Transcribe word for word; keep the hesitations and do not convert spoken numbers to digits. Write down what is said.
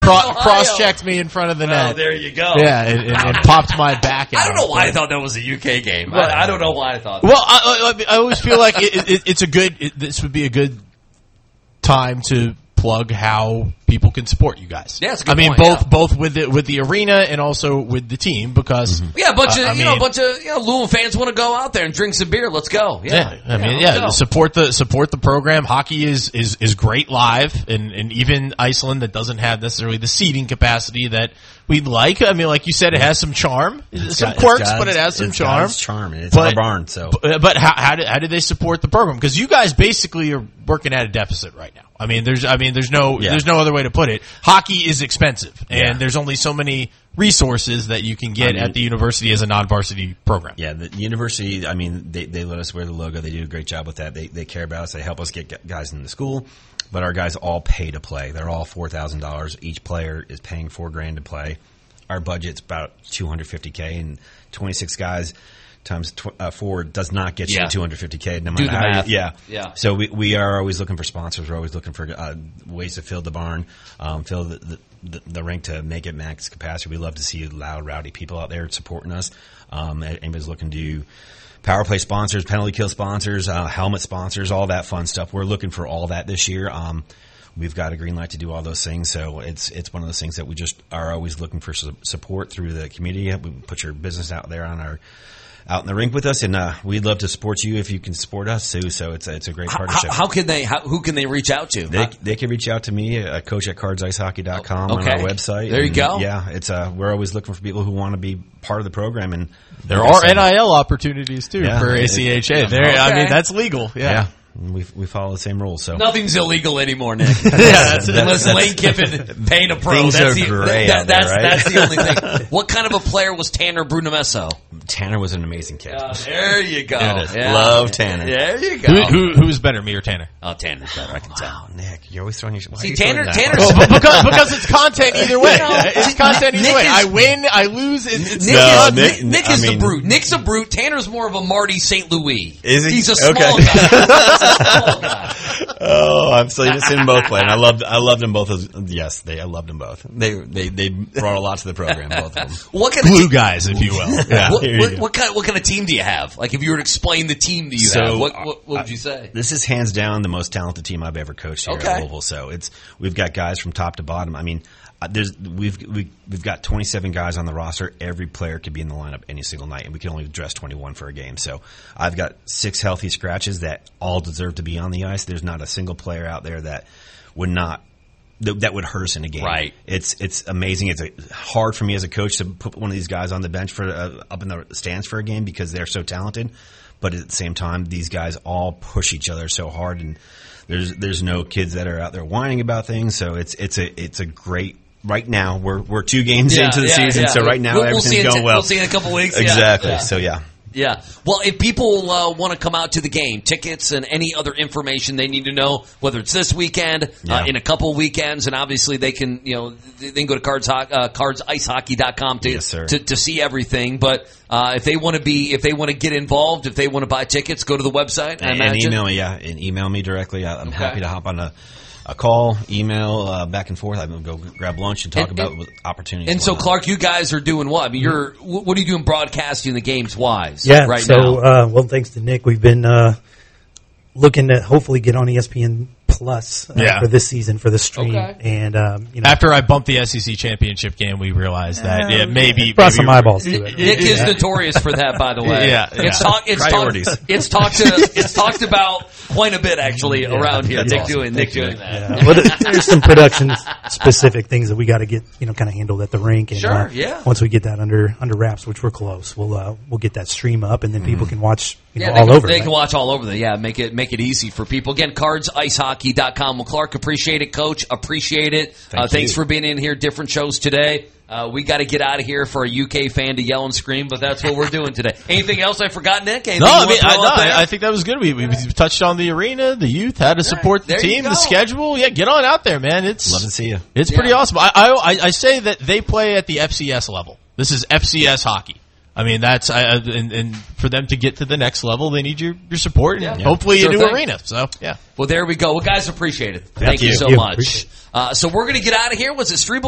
cro- cross-checked me in front of the well, net. there you go. Yeah, and, and, and popped my back out. I don't know why I thought that was a U K game. I, I don't know why I thought that. Well, I, I, I always feel like it, it, it's a good, it, this would be a good time to plug how people can support you guys. Yeah, it's a good I mean, point, both yeah. both with the with the arena and also with the team because Mm-hmm. yeah, a bunch of uh, I you mean, know, a bunch of you know, Louisville fans want to go out there and drink some beer. Let's go. Yeah, yeah, I mean, let's yeah, go. support the support the program. Hockey is is is great live, and and even Iceland that doesn't have necessarily the seating capacity that we'd like. I mean, like you said, it has some charm, It's some got- quirks, it's got- but it has some it's charm. got its charm, and it's But- our barn. So, But, but how how did, how did they support the program? Because you guys basically are working at a deficit right now. I mean, there's I mean, there's no Yeah. there's no other way to put it. Hockey is expensive, and Yeah. there's only so many resources that you can get I mean- at the university as a non-varsity program. yeah, the university. I mean, they they let us wear the logo. They do a great job with that. They they care about us. They help us get guys into school. But our guys all pay to play. They're all four thousand dollars. Each player is paying four grand to play. Our budget's about two hundred fifty k, and twenty six guys times tw- uh, four does not get Yeah. you two hundred fifty k. No Do matter the how you- math. yeah, Yeah. So we we are always looking for sponsors. We're always looking for uh, ways to fill the barn, um, fill the, the the the rink to make it max capacity. We love to see loud, rowdy people out there supporting us. Um, anybody's looking to power play sponsors, penalty kill sponsors, uh, helmet sponsors, all that fun stuff. We're looking for all that this year. Um, we've got a green light to do all those things. So it's, it's one of those things that we just are always looking for su- support through the community. We put your business out there on our, out in the rink with us, and uh, we'd love to support you if you can support us too. So it's a, it's a great How, partnership. how can they? How, who can they reach out to? They they can reach out to me, uh, coach at cards ice hockey dot com Okay. on our website. There you And, go. Yeah, it's uh, we're always looking for people who want to be part of the program, and There like I are said, N I L opportunities too Yeah. for A C H A. Yeah. There, I Okay. mean, that's legal. Yeah. Yeah, we we follow the same rules. So Nothing's illegal anymore, Nick. Yeah, that's- Unless that's- Lane Kiffin paying a pro. Things that's are the, gray that- out there, that's, right? that's the only thing. What kind of a player was Tanner Brunamesso? Tanner was an amazing kid. Uh, there you go. There it is. Yeah. Love Tanner. There you go. Who, who who's better, me or Tanner? Oh, Tanner's better. I can tell. Wow, Nick, you're always throwing your. why See, are you Tanner- throwing that Tanner's- one? Well, because because it's content either way. It's content either Nick way. is- I win, I lose. It's, it's Nick, No, is, Nick- Nick, Nick I is mean- the brute. Nick's a brute. Tanner's more of a Marty Saint Louis. Is he? He's a small Okay. guy. He's a small guy. Oh, I'm so used to them both playing. I loved I loved them both. As, yes, they I loved them both. They they they brought a lot to the program. Both of them. What kind of glue te- guys, if you will. Yeah. what, here you what, go. what kind? What kind of team do you have? Like, if you were to explain the team that you So, have, what, what, what uh, would you say? This is hands down the most talented team I've ever coached here Okay. at Louisville. So it's we've got guys from top to bottom. I mean, uh, there's we've we, we've got twenty-seven guys on the roster. Every player could be in the lineup any single night, and we can only dress twenty-one for a game. So I've got six healthy scratches that all deserve to be on the ice. There's not a single player out there that would not. That that would hurt us in a game. Right. It's it's amazing. It's a, hard for me as a coach to put one of these guys on the bench for uh, up in the stands for a game because they're so talented. But at the same time, these guys all push each other so hard, and there's there's no kids that are out there whining about things. So it's it's a it's a great. Right now, we're we're two games Yeah, into the yeah, season, yeah. so right now We'll- we'll everything's see in going t- well. We'll see in a couple weeks. Yeah, Exactly. yeah. So yeah. Yeah. Well, if people uh, want to come out to the game, tickets and any other information they need to know, whether it's this weekend, uh, Yeah. in a couple weekends, and obviously they can, you know, they can go to cards, ho- uh, cards ice hockey dot com to, Yes, sir. to to see everything. But uh, if they want to be, if they want to get involved, if they want to buy tickets, go to the website. I And, and imagine. email me, yeah, and email me directly. I, I'm Okay. happy to hop on a, a call, email, uh, back and forth. I can go grab lunch and talk And- about and- what opportunities. And so, whatnot. Clark, you guys are doing what? I mean, you're wh- what are you doing broadcasting the games wise? Yeah, right so, now. Uh, well, thanks to Nick, we've been uh, looking to hopefully get on E S P N Plus uh, Yeah. for this season for the stream. Okay. And, um, you know, After I bumped the S E C championship game, we realized that yeah, maybe brought maybe some we- eyeballs to it. Nick is notorious for that, by the way. Yeah, it's yeah. talk, it's Priorities. talked, it's talked, to, it's talked about quite a bit actually around here. that's Nick awesome. doing, Nick Thank you. doing that. Yeah. Well, there- there's some production specific things that we got to get, you know, kind of handled at the rink. And, Sure, uh, yeah. Once we get that under under wraps, which we're close, we'll uh, we'll get that stream up, and then people can watch, you know, Yeah, they, all can, over. they right? can watch all over the yeah, make it make it easy for people. Again, cards ice hockey dot com. Well, Clark, appreciate it, Coach. Appreciate it. Thank uh, thanks you. for being in here. Different shows today. Uh, we got to get out of here for a U K fan to yell and scream, but that's what we're doing today. Anything else I forgot, Nick? Anything No, you I wanna mean, I, throw no, out there? I I think that was good. We, we touched on the arena, the youth, how to support the there you team, go. the schedule. Yeah, get on out there, man. It's Love to see you. It's Yeah. pretty awesome. I, I I say that they play at the F C S level. This is F C S hockey. I mean, that's I, I- and, and for them to get to the next level, they need your, your support and Yeah. hopefully Sure a new thing. arena. So yeah. Well, there we go. Well, guys, appreciate it. Thank, you you. so Thank you. much. Appreciate it. Uh, so we're going to get out of here. Was it Strebel?